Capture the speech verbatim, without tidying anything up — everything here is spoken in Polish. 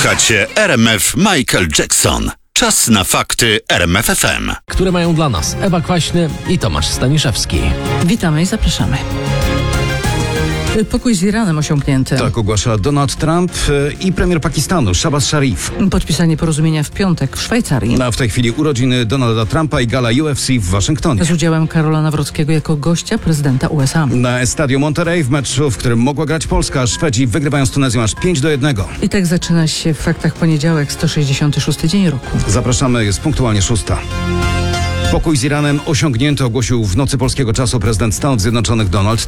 Słuchacie R M F Michael Jackson. Czas na fakty R M F F M. Które mają dla nas Ewa Kwaśny i Tomasz Staniszewski. Witamy i zapraszamy. Pokój z Iranem osiągnięty. Tak ogłasza Donald Trump i premier Pakistanu Shahbaz Sharif. Podpisanie porozumienia w piątek w Szwajcarii. A w tej chwili urodziny Donalda Trumpa i gala U F C w Waszyngtonie. Z udziałem Karola Nawrockiego jako gościa prezydenta U S A. Na Estadio Monterrey w meczu, w którym mogła grać Polska, Szwedzi wygrywają z Tunezją aż pięć do jednego. I tak zaczyna się w faktach poniedziałek, sto sześćdziesiąty szósty dzień roku. Zapraszamy, jest punktualnie szósta. Pokój z Iranem osiągnięty, ogłosił w nocy polskiego czasu prezydent Stanów Zjednoczonych Donald